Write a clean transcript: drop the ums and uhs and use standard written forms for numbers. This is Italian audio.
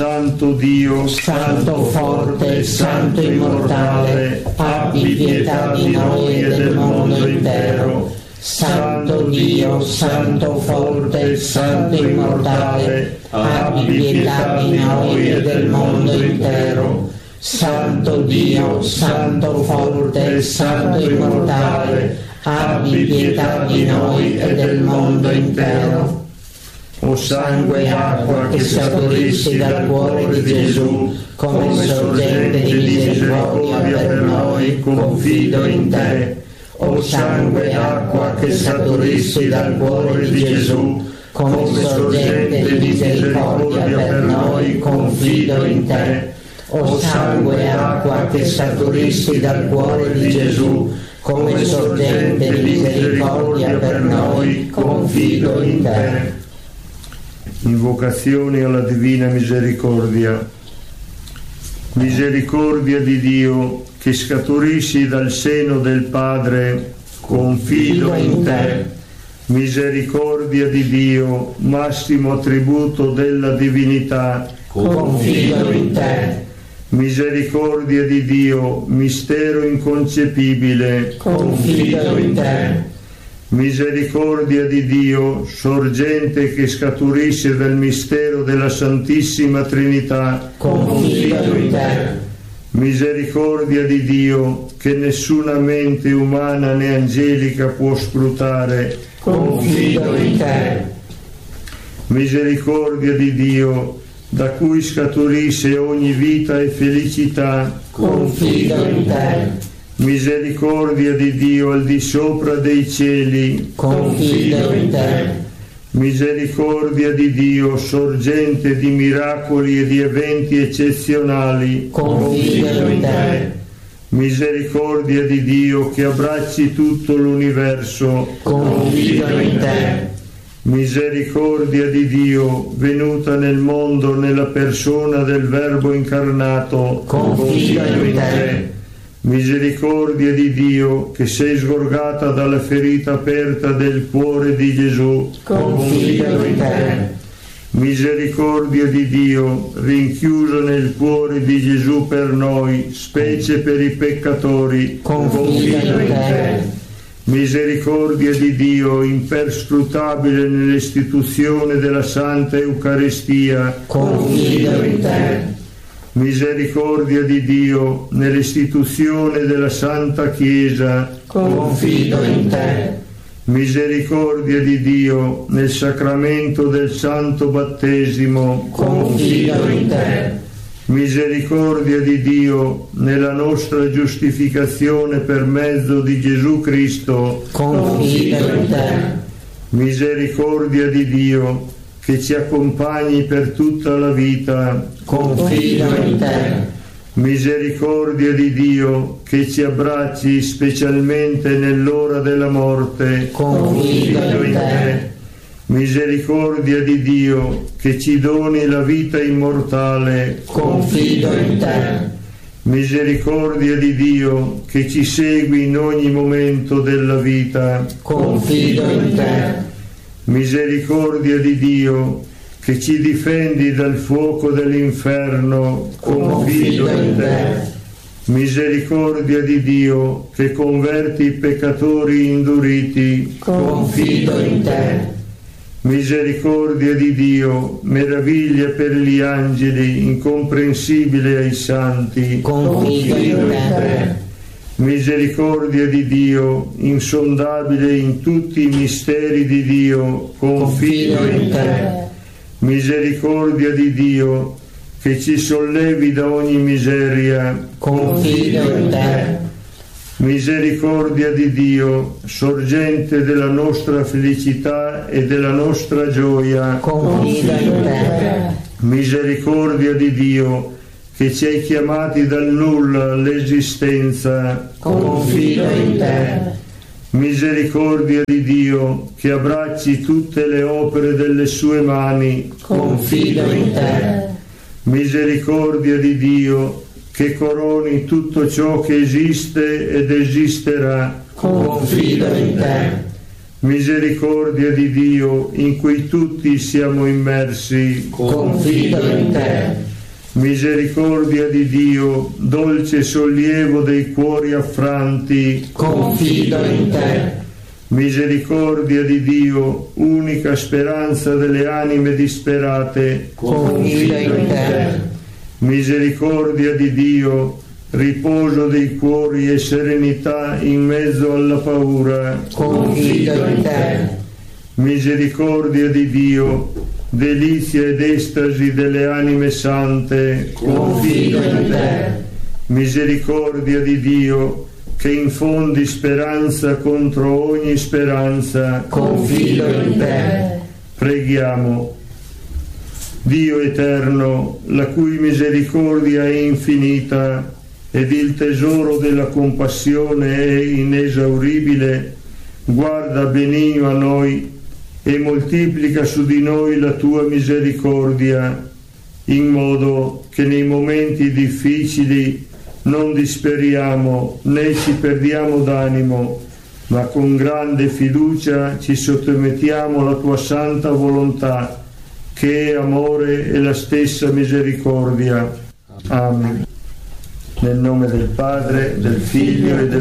Santo Dio, Santo forte, Santo immortale, abbi pietà di noi e del mondo intero. Santo Dio, Santo forte, Santo immortale, abbi pietà di noi e del mondo intero. Santo Dio, Santo forte, Santo immortale, abbi pietà di noi e del mondo intero. O sangue e acqua che scaturisci dal cuore di Gesù, come sorgente di misericordia per noi, confido in te. O sangue e acqua che scaturisci dal cuore di Gesù, come sorgente di misericordia per noi, confido in te. O sangue e acqua che scaturisci dal cuore di Gesù, come sorgente di misericordia per noi, confido in te. Invocazioni alla Divina Misericordia. Misericordia di Dio, che scaturisci dal seno del Padre, confido in te. Misericordia di Dio, massimo attributo della divinità, confido in te. Misericordia di Dio, mistero inconcepibile, confido in te. Misericordia di Dio, sorgente che scaturisce dal mistero della Santissima Trinità, confido in te. Misericordia di Dio, che nessuna mente umana né angelica può scrutare, confido in te. Misericordia di Dio, da cui scaturisce ogni vita e felicità, confido in te. Misericordia di Dio al di sopra dei cieli, confido in te. Misericordia di Dio, sorgente di miracoli e di eventi eccezionali, confido in te. Misericordia di Dio, che abbracci tutto l'universo, confido in te. Misericordia di Dio, venuta nel mondo nella persona del Verbo incarnato, confido in te. Misericordia di Dio, che sei sgorgata dalla ferita aperta del cuore di Gesù, confido in te. Misericordia di Dio, rinchiuso nel cuore di Gesù per noi, specie per i peccatori, confido in te. Misericordia di Dio, imperscrutabile nell'istituzione della Santa Eucaristia, confido in te. Misericordia di Dio, nell'istituzione della Santa Chiesa, confido in te. Misericordia di Dio, nel sacramento del Santo Battesimo, confido in te. Misericordia di Dio, nella nostra giustificazione per mezzo di Gesù Cristo, confido in te. Misericordia di Dio, che ci accompagni per tutta la vita, confido in te. Misericordia di Dio, che ci abbracci specialmente nell'ora della morte, confido in te. Misericordia di Dio, che ci doni la vita immortale, confido in te. Misericordia di Dio, che ci segui in ogni momento della vita, confido in te. Misericordia di Dio, che ci difendi dal fuoco dell'inferno, confido in te. Misericordia di Dio, che converti i peccatori induriti, confido in te. Misericordia di Dio, meraviglia per gli angeli, incomprensibile ai santi, confido in te. Misericordia di Dio, insondabile in tutti i misteri di Dio, confido in te. Misericordia di Dio, che ci sollevi da ogni miseria, confido in te. Misericordia di Dio, sorgente della nostra felicità e della nostra gioia, confido in te. Misericordia di Dio, che ci hai chiamati dal nulla all'esistenza, confido in te. Misericordia di Dio, che abbracci tutte le opere delle sue mani, confido in te. Misericordia di Dio, che coroni tutto ciò che esiste ed esisterà, confido in te. Misericordia di Dio, in cui tutti siamo immersi, confido in te. Misericordia di Dio, dolce sollievo dei cuori affranti, confido in te. Misericordia di Dio, unica speranza delle anime disperate, confido in te. Misericordia di Dio, riposo dei cuori e serenità in mezzo alla paura, confido in te. Misericordia di Dio, delizia ed estasi delle anime sante, confido in te. Misericordia di Dio, che infondi speranza contro ogni speranza, confido in te. Preghiamo. Dio eterno, la cui misericordia è infinita ed il tesoro della compassione è inesauribile, guarda benigno a noi e moltiplica su di noi la tua misericordia, in modo che nei momenti difficili non disperiamo né ci perdiamo d'animo, ma con grande fiducia ci sottomettiamo alla tua santa volontà, che è amore e la stessa misericordia. Amen. Nel nome del Padre, del Figlio e del